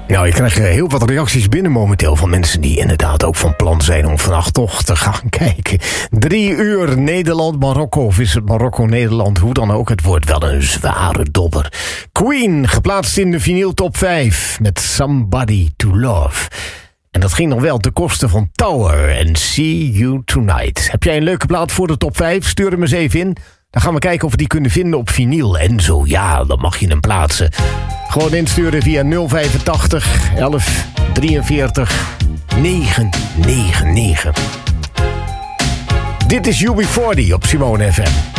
Nou, ik krijg heel wat reacties binnen momenteel van mensen die inderdaad ook van plan zijn om vannacht toch te gaan kijken. 3 uur Nederland-Marokko, of is het Marokko-Nederland, hoe dan ook. Het wordt wel een zware dobber. Queen, geplaatst in de vinyl top 5 met Somebody to Love. En dat ging nog wel ten koste van Tower en See You Tonight. Heb jij een leuke plaat voor de top 5? Stuur hem eens even in. Dan gaan we kijken of we die kunnen vinden op vinyl. En zo ja, dan mag je hem plaatsen. Gewoon insturen via 085 11 43 999. Dit is UB40 op Simone FM.